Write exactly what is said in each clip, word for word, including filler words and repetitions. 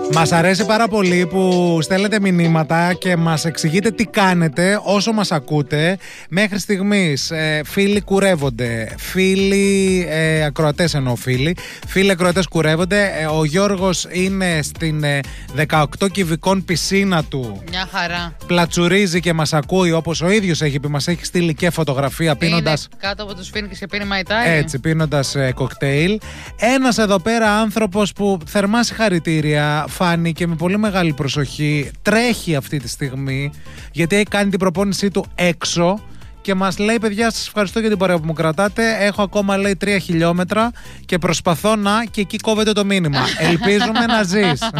Μας αρέσει πάρα πολύ που στέλνετε μηνύματα και μας εξηγείτε τι κάνετε όσο μας ακούτε. Μέχρι στιγμής ε, φίλοι κουρεύονται, φίλοι ε, ακροατές εννοώ φίλοι, φίλοι ακροατές κουρεύονται. ε, Ο Γιώργος είναι στην ε, δεκαοκτώ κυβικών πισίνα του. Μια χαρά. Πλατσουρίζει και μας ακούει, όπως ο ίδιος έχει πει, μας έχει στείλει και φωτογραφία πίνοντας. Είναι κάτω από τους φίνικες και πίνει μαϊτάρι. Έτσι, πίνοντας ε, κοκτέιλ. Ένας εδώ πέρα άνθρωπος που θερμά συγχαρητήρια, Φάνη, και με πολύ μεγάλη προσοχή τρέχει αυτή τη στιγμή, γιατί έχει κάνει την προπόνησή του έξω και μας λέει: παιδιά, σας ευχαριστώ για την παρέα που μου κρατάτε. Έχω ακόμα, λέει, τρία χιλιόμετρα και προσπαθώ να. Και εκεί κόβεται το μήνυμα. Ελπίζουμε να ζεις.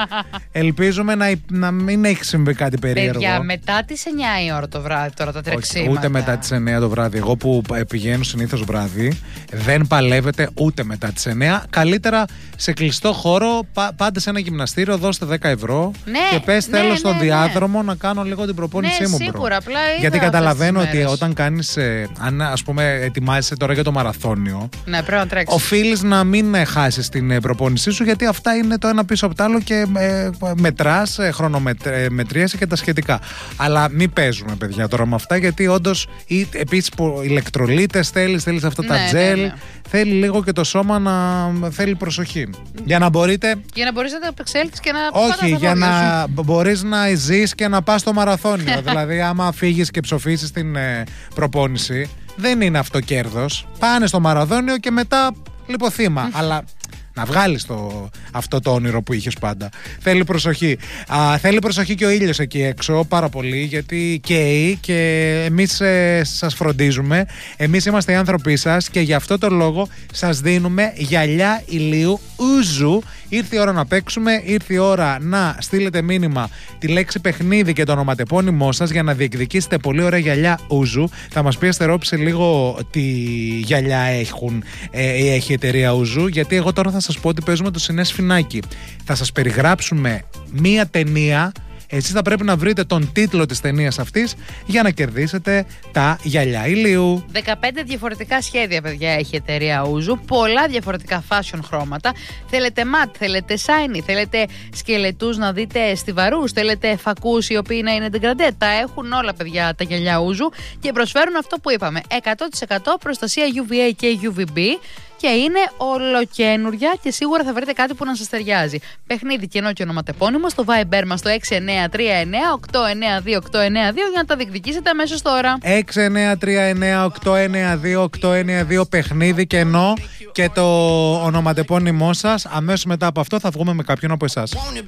Ελπίζουμε να, να μην έχει συμβεί κάτι περίεργο. Παιδιά, μετά τις εννιά η ώρα το βράδυ τώρα τα τρεξίματα. Όχι, ούτε μετά τις εννιά το βράδυ. Εγώ που πηγαίνω συνήθως βράδυ, δεν παλεύετε ούτε μετά τις εννιά. Καλύτερα σε κλειστό χώρο, πά, πάντε σε ένα γυμναστήριο, δώστε δέκα ευρώ ναι, και πες ναι, τέλος ναι, στον ναι, διάδρομο να κάνω λίγο την προπόνησή ναι, μου. Σίγουρα, απλά γιατί καταλαβαίνω ότι όταν κάνεις, ε, αν ας πούμε ετοιμάζεσαι τώρα για το μαραθώνιο, ναι, πρέπει να τρέξεις. Οφείλεις να μην ε, χάσεις την ε, προπόνησή σου, γιατί αυτά είναι το ένα πίσω από το άλλο και ε, μετράς, ε, χρονομετρίασαι και τα σχετικά. Αλλά μην παίζουμε, παιδιά, τώρα με αυτά, γιατί όντως επίσης ηλεκτρολίτες θέλεις, θέλεις αυτά ναι, τα τζέλ, ναι, ναι. θέλει λίγο και το σώμα να θέλει προσοχή. Για να μπορείτε. Για να μπορείς να τα επεξέλθεις και να. Όχι, για να μπορείς να ζεις και να πας στο μαραθώνιο. Δηλαδή, άμα φύγεις και ψοφήσεις την ε, προπόνηση, δεν είναι αυτό κέρδος. Πάνε στο μαραθώνιο και μετά λιποθύμα. Αλλά να βγάλεις το, αυτό το όνειρο που είχες πάντα. Θέλει προσοχή. Α, θέλει προσοχή και ο ήλιος εκεί έξω πάρα πολύ, γιατί καίει και εμείς ε, σας φροντίζουμε. Εμείς είμαστε οι άνθρωποι σας και γι' αυτό το λόγο σας δίνουμε γυαλιά ηλίου Ούζου. Ήρθε η ώρα να παίξουμε, ήρθε η ώρα να στείλετε μήνυμα τη λέξη παιχνίδι και το ονοματεπώνυμό σας για να διεκδικήσετε πολύ ωραία γυαλιά Ούζου. Θα μας πει αστερόψη λίγο τι γυαλιά έχουν, ε, έχει η εταιρεία Ούζου, γιατί εγώ τώρα θα σας πω ότι παίζουμε το Συνές Φινάκι. Θα σας περιγράψουμε μία ταινία. Εσείς θα πρέπει να βρείτε τον τίτλο της ταινίας αυτής για να κερδίσετε τα γυαλιά ηλίου. δεκαπέντε διαφορετικά σχέδια, παιδιά, έχει η εταιρεία Ούζου. Πολλά διαφορετικά fashion χρώματα. Θέλετε matte, θέλετε shiny, θέλετε σκελετούς να δείτε στιβαρούς, θέλετε φακούς οι οποίοι να είναι ντεγκραντέ. Τα έχουν όλα, παιδιά, τα γυαλιά Ούζου και προσφέρουν αυτό που είπαμε: εκατό τοις εκατό προστασία γιου βι έι και γιου βι μπι. Και είναι ολοκένουργια και σίγουρα θα βρείτε κάτι που να σας ταιριάζει. Παιχνίδι, κενό και ονοματεπώνυμο στο Viber μας στο έξι εννιά τρία εννιά οκτώ εννιά δύο οκτώ εννιά δύο για να τα διεκδικήσετε αμέσως τώρα. έξι εννιά τρία εννιά οκτώ εννιά δύο οκτώ εννιά δύο, παιχνίδι, κενό και το ονοματεπώνυμό σας. Αμέσως μετά από αυτό θα βγούμε με κάποιον από εσάς.